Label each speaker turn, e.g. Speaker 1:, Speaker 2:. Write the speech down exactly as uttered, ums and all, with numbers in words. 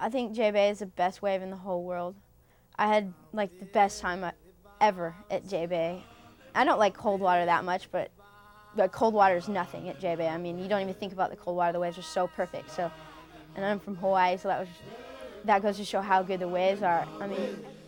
Speaker 1: I think J-Bay is the best wave in the whole world. I had like the best time ever at J-Bay. I don't like cold water that much, but but cold water is nothing at J-Bay. I mean, you don't even think about the cold water. The waves are so perfect. So, and I'm from Hawaii, so that was that goes to show how good the waves are. I mean.